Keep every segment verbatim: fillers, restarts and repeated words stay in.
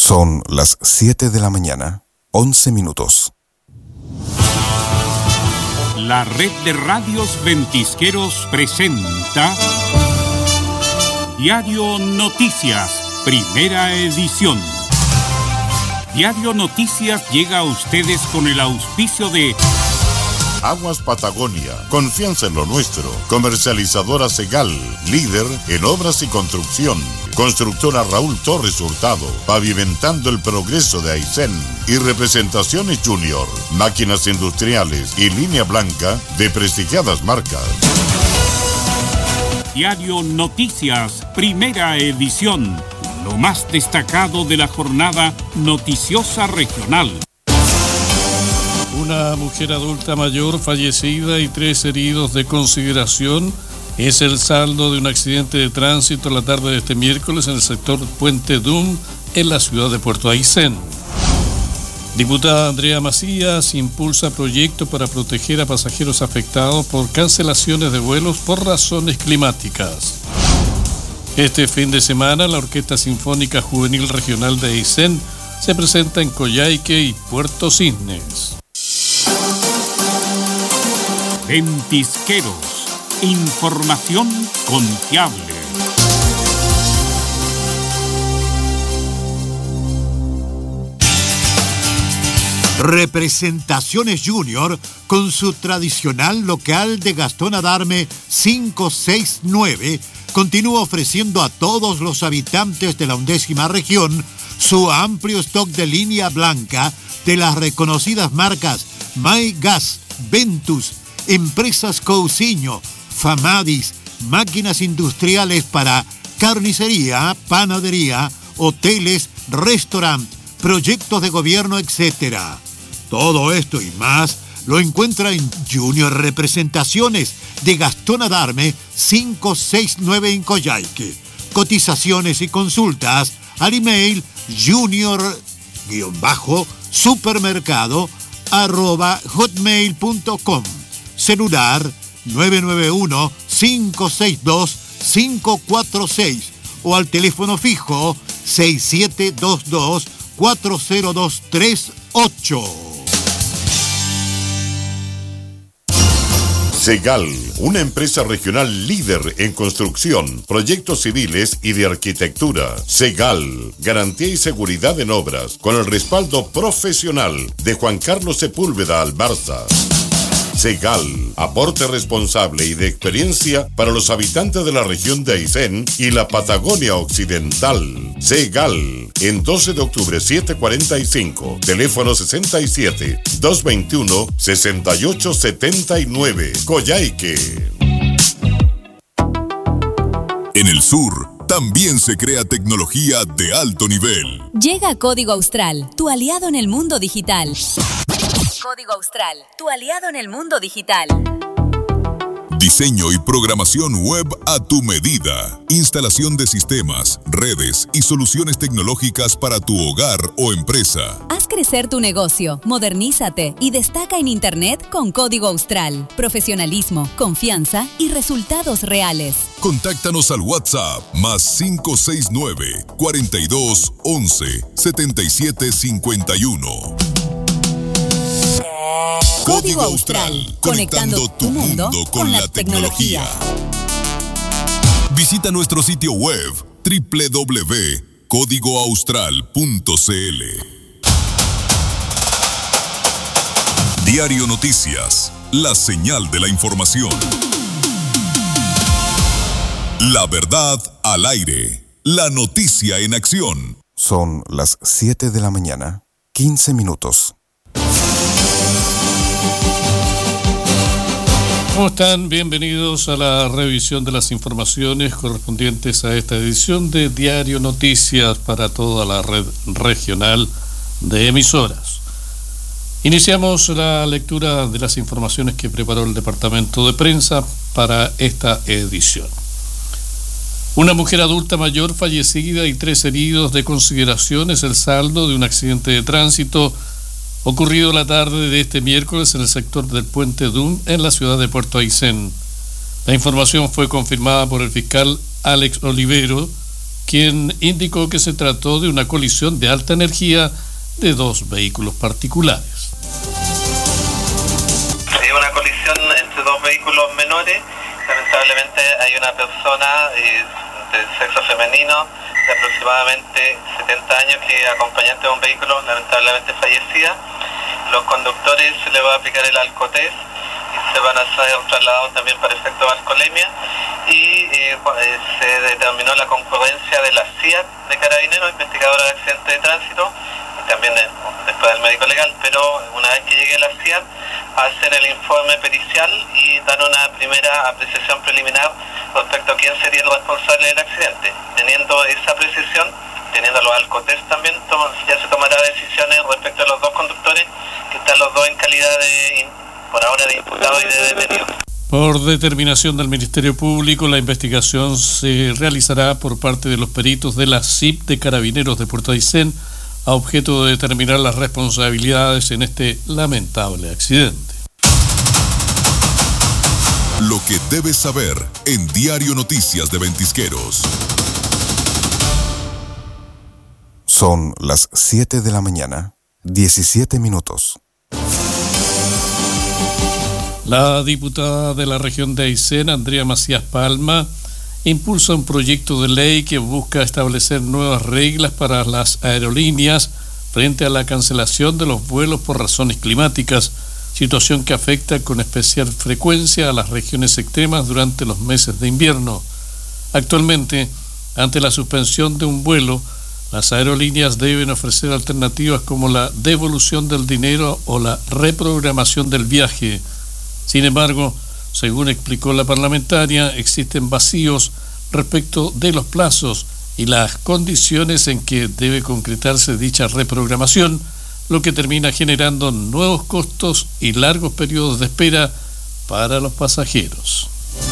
Son las siete de la mañana, once minutos. La red de radios ventisqueros presenta Diario Noticias, primera edición. Diario Noticias llega a ustedes con el auspicio de Aguas Patagonia, confianza en lo nuestro. Comercializadora Segal, líder en obras y construcción. Constructora Raúl Torres Hurtado, pavimentando el progreso de Aysén. Y Representaciones Junior, máquinas industriales y línea blanca de prestigiadas marcas. Diario Noticias, primera edición. Lo más destacado de la jornada noticiosa regional. Una mujer adulta mayor fallecida y tres heridos de consideración es el saldo de un accidente de tránsito la tarde de este miércoles en el sector Puente Dum, en la ciudad de Puerto Aysén. Diputada Andrea Macías impulsa proyecto para proteger a pasajeros afectados por cancelaciones de vuelos por razones climáticas. Este fin de semana, la Orquesta Sinfónica Juvenil Regional de Aysén se presenta en Coyhaique y Puerto Cisnes. Ventisqueros, información confiable. Representaciones Junior, con su tradicional local de Gastón Adarme cinco seis nueve, continúa ofreciendo a todos los habitantes de la undécima región su amplio stock de línea blanca de las reconocidas marcas MyGas, Ventus, Empresas Cousiño, Famadis, máquinas industriales para carnicería, panadería, hoteles, restaurantes, proyectos de gobierno, etcétera. Todo esto y más lo encuentra en Junior Representaciones de Gastón Adarme cinco seis nueve en Coyhaique. Cotizaciones y consultas al email junior-supermercado arroba hotmail punto com. Celular nueve nueve uno, cinco seis dos, cinco cuatro seis o al teléfono fijo seis siete dos dos, cuatro cero dos tres ocho. Segal, una empresa regional líder en construcción, proyectos civiles y de arquitectura. Segal, garantía y seguridad en obras, con el respaldo profesional de Juan Carlos Sepúlveda Albarza. Segal, aporte responsable y de experiencia para los habitantes de la región de Aysén y la Patagonia Occidental. Segal, en doce de octubre setecientos cuarenta y cinco, teléfono sesenta y siete, doscientos veintiuno, sesenta y ocho setenta y nueve, Coyhaique. En el sur, también se crea tecnología de alto nivel. Llega Código Austral, tu aliado en el mundo digital. Código Austral, tu aliado en el mundo digital. Diseño y programación web a tu medida. Instalación de sistemas, redes y soluciones tecnológicas para tu hogar o empresa. Haz crecer tu negocio, modernízate y destaca en Internet con Código Austral. Profesionalismo, confianza y resultados reales. Contáctanos al WhatsApp más cinco seis nueve, cuarenta y dos, once, setenta y siete cincuenta y uno. Código Austral, conectando tu mundo con la tecnología. Visita nuestro sitio web doble u doble u doble u punto código austral punto c l. Diario Noticias, la señal de la información. La verdad al aire, la noticia en acción. Son las siete de la mañana, quince minutos. ¿Cómo están? Bienvenidos a la revisión de las informaciones correspondientes a esta edición de Diario Noticias para toda la red regional de emisoras. Iniciamos la lectura de las informaciones que preparó el Departamento de Prensa para esta edición. Una mujer adulta mayor fallecida y tres heridos de consideración es el saldo de un accidente de tránsito ocurrido la tarde de este miércoles en el sector del Puente Dum, en la ciudad de Puerto Aysén. La información fue confirmada por el fiscal Alex Olivero, quien indicó que se trató de una colisión de alta energía de dos vehículos particulares. Sí, una colisión entre dos vehículos menores. Lamentablemente hay una persona eh, de sexo femenino de aproximadamente setenta años que acompañante de un vehículo lamentablemente fallecida. Los conductores se les va a aplicar el alcotés y se van a ser trasladados también para efecto de alcoholemia, y eh, se determinó la concurrencia de la C I A T de Carabineros, investigadora de accidentes de tránsito, y también de, después del médico legal, pero una vez que llegue la C I A T a hacer el informe pericial y dar una primera apreciación preliminar respecto a quién sería el responsable del accidente. Teniendo esa precisión, teniendo los alcotés también, ya se tomará decisiones respecto a los dos conductores, que están los dos en calidad de, por ahora, de imputado y de detenido. Por determinación del Ministerio Público, la investigación se realizará por parte de los peritos de la C I P de Carabineros de Puerto Aysén, a objeto de determinar las responsabilidades en este lamentable accidente. Lo que debes saber en Diario Noticias de Ventisqueros. Son las siete de la mañana, diecisiete minutos. La diputada de la región de Aysén, Andrea Macías Palma, impulsa un proyecto de ley que busca establecer nuevas reglas para las aerolíneas frente a la cancelación de los vuelos por razones climáticas, situación que afecta con especial frecuencia a las regiones extremas durante los meses de invierno. Actualmente, ante la suspensión de un vuelo, las aerolíneas deben ofrecer alternativas como la devolución del dinero o la reprogramación del viaje. Sin embargo, según explicó la parlamentaria, existen vacíos respecto de los plazos y las condiciones en que debe concretarse dicha reprogramación, lo que termina generando nuevos costos y largos periodos de espera para los pasajeros.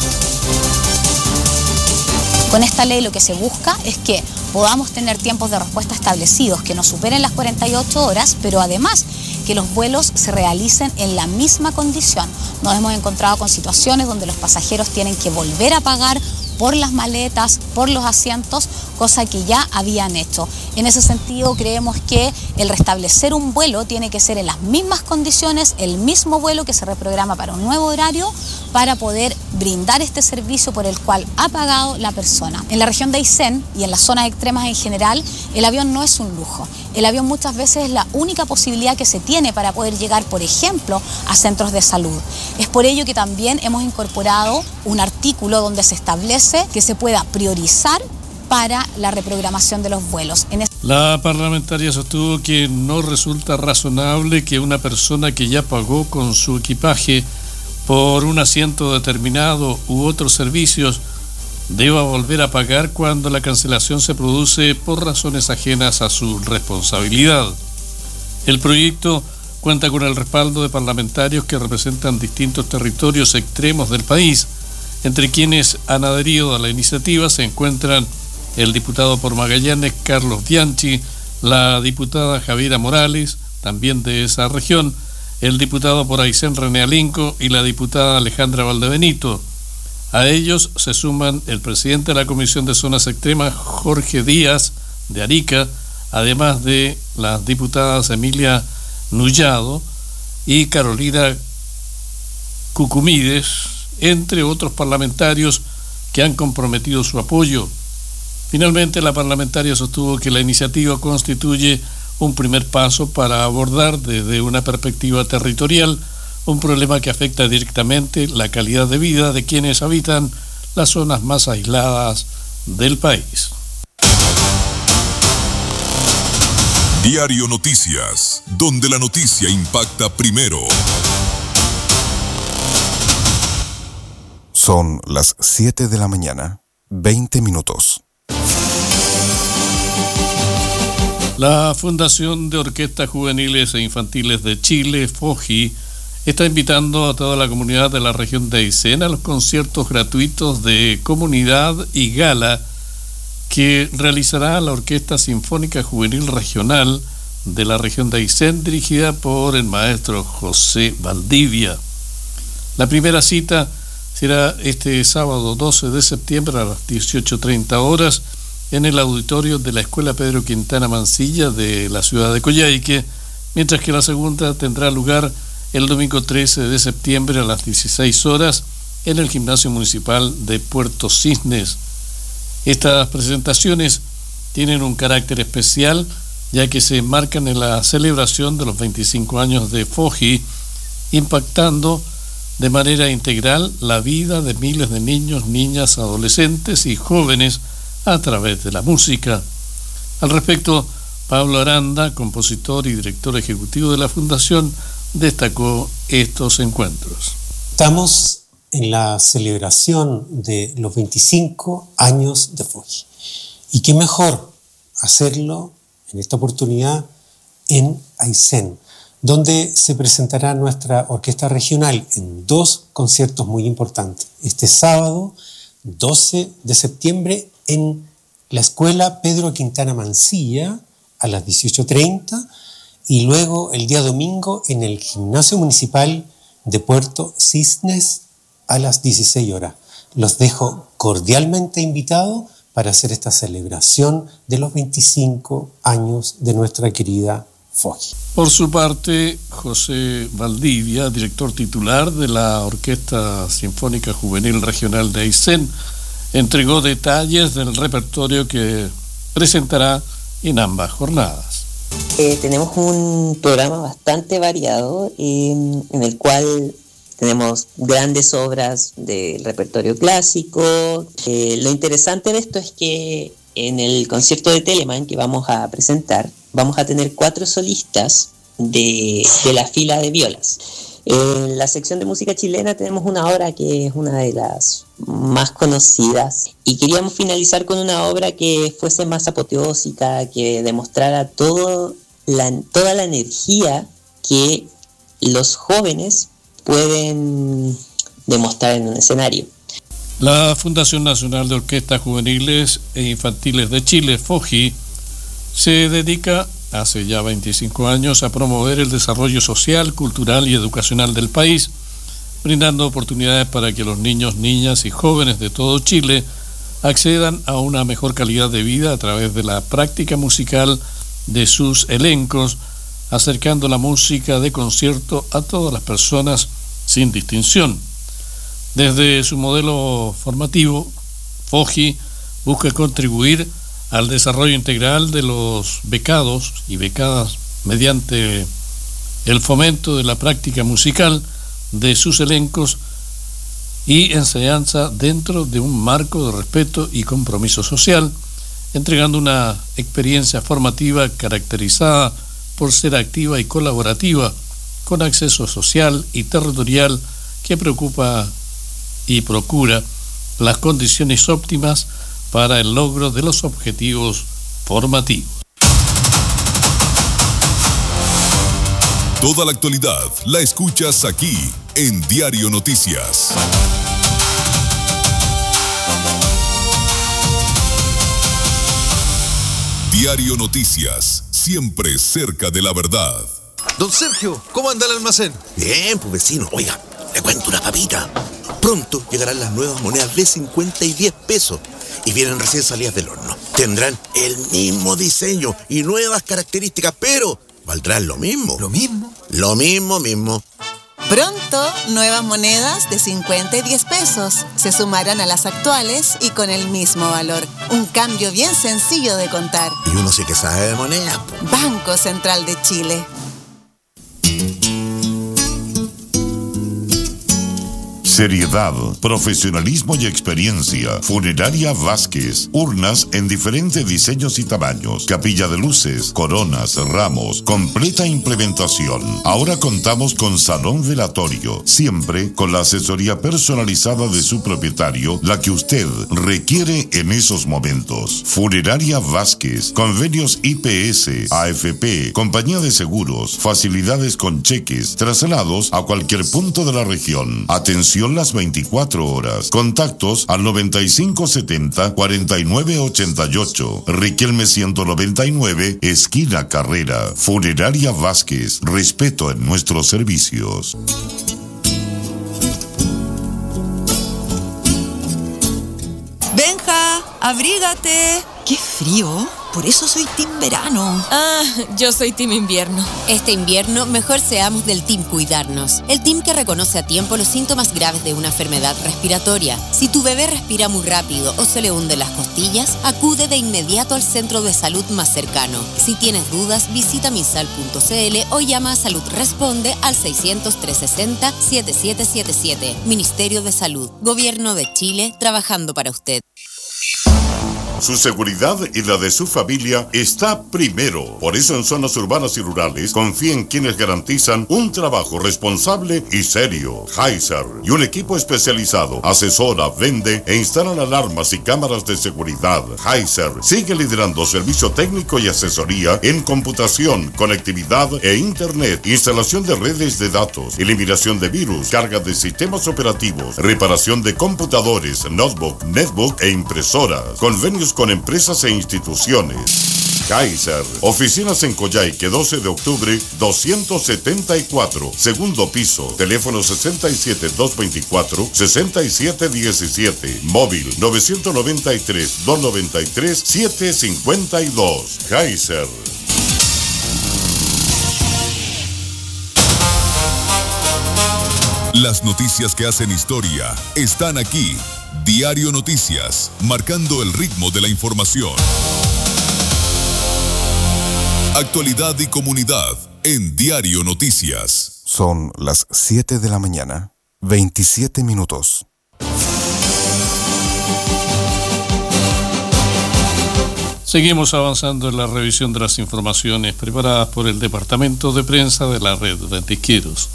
Con esta ley lo que se busca es que podamos tener tiempos de respuesta establecidos que no superen las cuarenta y ocho horas, pero además que los vuelos se realicen en la misma condición. Nos hemos encontrado con situaciones donde los pasajeros tienen que volver a pagar por las maletas, por los asientos, cosa que ya habían hecho. En ese sentido, creemos que el restablecer un vuelo tiene que ser en las mismas condiciones, el mismo vuelo que se reprograma para un nuevo horario, para poder brindar este servicio por el cual ha pagado la persona. En la región de Aysén y en las zonas extremas en general, el avión no es un lujo. El avión muchas veces es la única posibilidad que se tiene para poder llegar, por ejemplo, a centros de salud. Es por ello que también hemos incorporado un artículo donde se establece que se pueda priorizar para la reprogramación de los vuelos. En este... La parlamentaria sostuvo que no resulta razonable que una persona que ya pagó con su equipaje por un asiento determinado u otros servicios deba volver a pagar cuando la cancelación se produce por razones ajenas a su responsabilidad. El proyecto cuenta con el respaldo de parlamentarios que representan distintos territorios extremos del país, entre quienes han adherido a la iniciativa se encuentran el diputado por Magallanes, Carlos Bianchi, la diputada Javiera Morales, también de esa región, el diputado por Aysén, René Alinco, y la diputada Alejandra Valdebenito. A ellos se suman el presidente de la Comisión de Zonas Extremas, Jorge Díaz, de Arica, además de las diputadas Emilia Nullado y Carolina Cucumides, entre otros parlamentarios que han comprometido su apoyo. Finalmente, la parlamentaria sostuvo que la iniciativa constituye un primer paso para abordar desde una perspectiva territorial un problema que afecta directamente la calidad de vida de quienes habitan las zonas más aisladas del país. Diario Noticias, donde la noticia impacta primero. Son las siete de la mañana, veinte minutos. La Fundación de Orquestas Juveniles e Infantiles de Chile, FOJI, está invitando a toda la comunidad de la región de Aysén a los conciertos gratuitos de comunidad y gala que realizará la Orquesta Sinfónica Juvenil Regional de la región de Aysén, dirigida por el maestro José Valdivia. La primera cita será este sábado doce de septiembre a las dieciocho treinta horas en el auditorio de la Escuela Pedro Quintana Mancilla de la ciudad de Coyhaique, mientras que la segunda tendrá lugar el domingo trece de septiembre a las dieciséis horas en el Gimnasio Municipal de Puerto Cisnes. Estas presentaciones tienen un carácter especial, ya que se enmarcan en la celebración de los veinticinco años de Foji, impactando de manera integral la vida de miles de niños, niñas, adolescentes y jóvenes a través de la música. Al respecto, Pablo Aranda, compositor y director ejecutivo de la Fundación, destacó estos encuentros. Estamos en la celebración de los veinticinco años de Foji. Y qué mejor hacerlo en esta oportunidad en Aysén, donde se presentará nuestra orquesta regional en dos conciertos muy importantes. Este sábado, doce de septiembre, en la Escuela Pedro Quintana Mancilla a las dieciocho treinta y luego el día domingo en el Gimnasio Municipal de Puerto Cisnes a las dieciséis horas. Los dejo cordialmente invitados para hacer esta celebración de los veinticinco años de nuestra querida Foji. Por su parte, José Valdivia, director titular de la Orquesta Sinfónica Juvenil Regional de Aysén, entregó detalles del repertorio que presentará en ambas jornadas. Eh, tenemos un programa bastante variado eh, en el cual tenemos grandes obras del repertorio clásico. Eh, lo interesante de esto es que en el concierto de Telemann que vamos a presentar, vamos a tener cuatro solistas de, de la fila de violas. En la sección de música chilena tenemos una obra que es una de las más conocidas y queríamos finalizar con una obra que fuese más apoteósica, que demostrara todo la, toda la energía que los jóvenes pueden demostrar en un escenario. La Fundación Nacional de Orquestas Juveniles e Infantiles de Chile, Foji, se dedica hace ya veinticinco años a promover el desarrollo social, cultural y educacional del país, brindando oportunidades para que los niños, niñas y jóvenes de todo Chile accedan a una mejor calidad de vida a través de la práctica musical de sus elencos, acercando la música de concierto a todas las personas sin distinción. Desde su modelo formativo, Foji busca contribuir al desarrollo integral de los becados y becadas mediante el fomento de la práctica musical de sus elencos y enseñanza dentro de un marco de respeto y compromiso social, entregando una experiencia formativa caracterizada por ser activa y colaborativa, con acceso social y territorial que preocupa y procura las condiciones óptimas para el logro de los objetivos formativos. Toda la actualidad la escuchas aquí en Diario Noticias. Diario Noticias, siempre cerca de la verdad. Don Sergio, ¿cómo anda el almacén? Bien, pues vecino, oiga, le cuento una papita. Pronto llegarán las nuevas monedas de cincuenta y diez pesos y vienen recién salidas del horno. Tendrán el mismo diseño y nuevas características, pero valdrán lo mismo. ¿Lo mismo? Lo mismo, mismo. Pronto, nuevas monedas de cincuenta y diez pesos se sumarán a las actuales y con el mismo valor. Un cambio bien sencillo de contar. Y uno sí que sabe de monedas. Banco Central de Chile. Seriedad, profesionalismo y experiencia. Funeraria Vázquez. Urnas en diferentes diseños y tamaños. Capilla de luces, coronas, ramos. Completa implementación. Ahora contamos con salón velatorio. Siempre con la asesoría personalizada de su propietario, la que usted requiere en esos momentos. Funeraria Vázquez. Convenios I P S, A F P, compañía de seguros, facilidades con cheques, traslados a cualquier punto de la región. Atención las veinticuatro horas. Contactos al noventa y cinco setenta cuarenta y nueve ochenta y ocho. Riquelme ciento noventa y nueve, esquina Carrera. Funeraria Vázquez. Respeto en nuestros servicios. Benja, ¡Abrígate! ¡Qué frío! Por eso soy team verano. Ah, yo soy team invierno. Este invierno, mejor seamos del team cuidarnos. El team que reconoce a tiempo los síntomas graves de una enfermedad respiratoria. Si tu bebé respira muy rápido o se le hunden las costillas, acude de inmediato al centro de salud más cercano. Si tienes dudas, visita misal punto c l o llama a Salud Responde al seiscientos, trescientos sesenta, setenta y siete setenta y siete. Ministerio de Salud. Gobierno de Chile, trabajando para usted. Su seguridad y la de su familia está primero. Por eso en zonas urbanas y rurales confía en quienes garantizan un trabajo responsable y serio. Heiser y un equipo especializado asesora, vende e instalan alarmas y cámaras de seguridad. Heiser sigue liderando servicio técnico y asesoría en computación, conectividad e internet, instalación de redes de datos, eliminación de virus, carga de sistemas operativos, reparación de computadores, notebook, netbook e impresoras. Convenios con empresas e instituciones. Heiser, oficinas en Coyhaique, doce de octubre, doscientos setenta y cuatro, segundo piso, teléfono sesenta y siete, doscientos veinticuatro, sesenta y siete diecisiete, móvil novecientos noventa y tres, doscientos noventa y tres, setecientos cincuenta y dos. Heiser. Las noticias que hacen historia están aquí. Diario Noticias, marcando el ritmo de la información. Actualidad y comunidad en Diario Noticias. Son las siete de la mañana, veintisiete minutos. Seguimos avanzando en la revisión de las informaciones preparadas por el Departamento de Prensa de la Red Rentisqueros.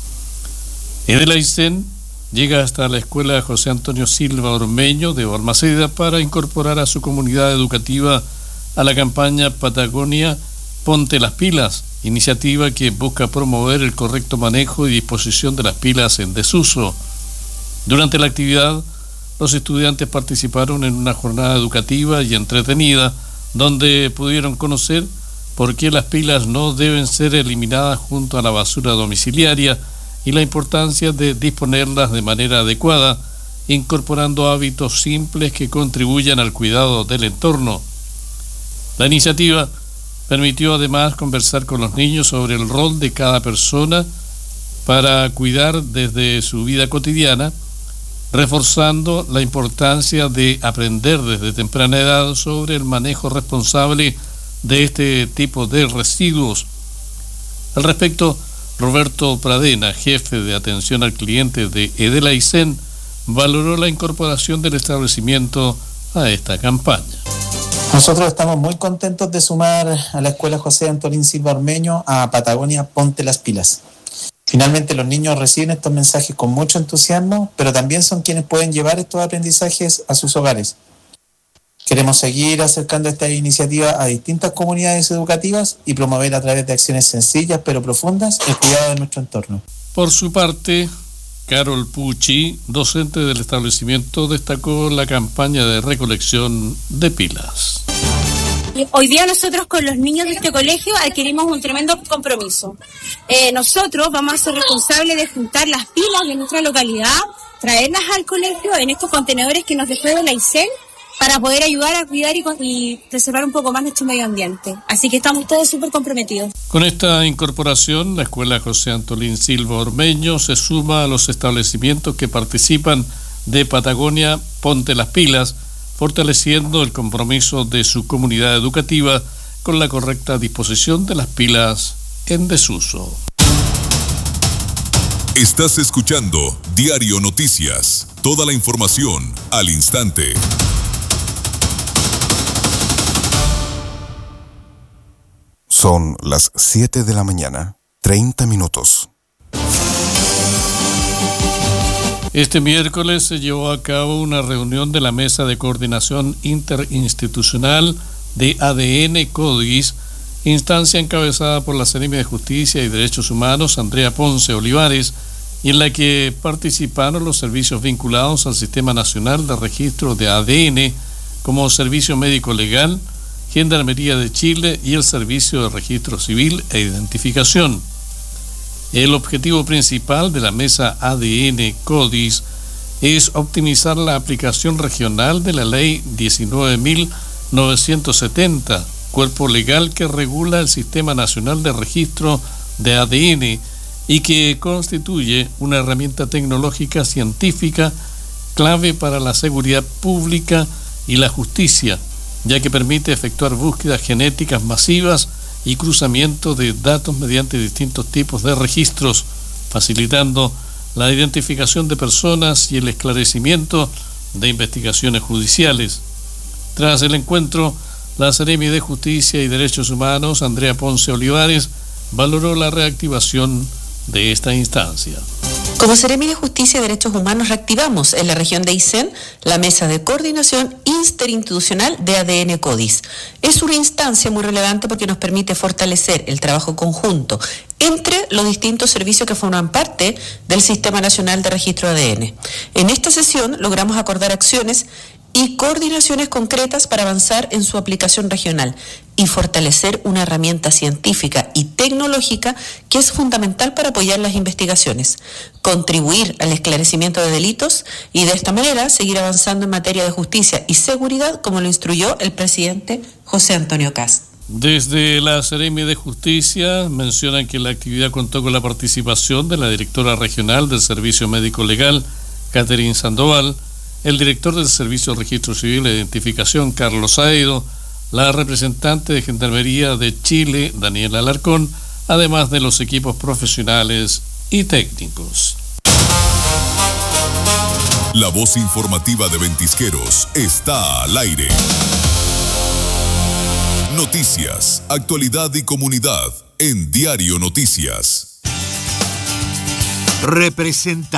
Edelaicén llega hasta la escuela José Antonio Silva Ormeño de Balmaceda para incorporar a su comunidad educativa a la campaña Patagonia Ponte las Pilas, iniciativa que busca promover el correcto manejo y disposición de las pilas en desuso. Durante la actividad, los estudiantes participaron en una jornada educativa y entretenida donde pudieron conocer por qué las pilas no deben ser eliminadas junto a la basura domiciliaria y la importancia de disponerlas de manera adecuada, incorporando hábitos simples que contribuyan al cuidado del entorno. La iniciativa permitió además conversar con los niños sobre el rol de cada persona para cuidar desde su vida cotidiana, reforzando la importancia de aprender desde temprana edad sobre el manejo responsable de este tipo de residuos. Al respecto, Roberto Pradena, jefe de atención al cliente de Edelaicén, valoró la incorporación del establecimiento a esta campaña. Nosotros estamos muy contentos de sumar a la escuela José Antonín Silva Ormeño a Patagonia Ponte las Pilas. Finalmente los niños reciben estos mensajes con mucho entusiasmo, pero también son quienes pueden llevar estos aprendizajes a sus hogares. Queremos seguir acercando esta iniciativa a distintas comunidades educativas y promover a través de acciones sencillas pero profundas el cuidado de nuestro entorno. Por su parte, Carol Pucci, docente del establecimiento, destacó la campaña de recolección de pilas. Hoy día nosotros con los niños de este colegio adquirimos un tremendo compromiso. Eh, nosotros vamos a ser responsables de juntar las pilas de nuestra localidad, traerlas al colegio en estos contenedores que nos dejó Edelaicén, para poder ayudar a cuidar y, y preservar un poco más nuestro medio ambiente. Así que estamos todos súper comprometidos. Con esta incorporación, la escuela José Antonín Silva Ormeño se suma a los establecimientos que participan de Patagonia Ponte las Pilas, fortaleciendo el compromiso de su comunidad educativa con la correcta disposición de las pilas en desuso. Estás escuchando Diario Noticias, toda la información al instante. Son las siete de la mañana, treinta minutos. Este miércoles se llevó a cabo una reunión de la Mesa de Coordinación Interinstitucional de A D N CODIS, instancia encabezada por la Seremi de Justicia y Derechos Humanos, Andrea Ponce Olivares, y en la que participaron los servicios vinculados al Sistema Nacional de Registro de A D N, como Servicio Médico Legal, Gendarmería de Chile y el Servicio de Registro Civil e Identificación. El objetivo principal de la Mesa A D N CODIS es optimizar la aplicación regional de la Ley diecinueve mil novecientos setenta, cuerpo legal que regula el Sistema Nacional de Registro de A D N y que constituye una herramienta tecnológica científica clave para la seguridad pública y la justicia, ya que permite efectuar búsquedas genéticas masivas y cruzamiento de datos mediante distintos tipos de registros, facilitando la identificación de personas y el esclarecimiento de investigaciones judiciales. Tras el encuentro, la Seremi de Justicia y Derechos Humanos, Andrea Ponce Olivares, valoró la reactivación de esta instancia. Como Seremi de Justicia y Derechos Humanos reactivamos en la región de Aysén la Mesa de Coordinación Interinstitucional de A D N CODIS. Es una instancia muy relevante porque nos permite fortalecer el trabajo conjunto entre los distintos servicios que forman parte del Sistema Nacional de Registro de A D N. En esta sesión logramos acordar acciones y coordinaciones concretas para avanzar en su aplicación regional y fortalecer una herramienta científica y tecnológica que es fundamental para apoyar las investigaciones, contribuir al esclarecimiento de delitos y de esta manera seguir avanzando en materia de justicia y seguridad, como lo instruyó el presidente José Antonio Kast. Desde la Seremi de Justicia mencionan que la actividad contó con la participación de la directora regional del Servicio Médico Legal, Catherine Sandoval, el director del Servicio de Registro Civil e Identificación, Carlos Saedo, la representante de Gendarmería de Chile, Daniela Alarcón, además de los equipos profesionales y técnicos. La voz informativa de Ventisqueros está al aire. Noticias, actualidad y comunidad en Diario Noticias. Representa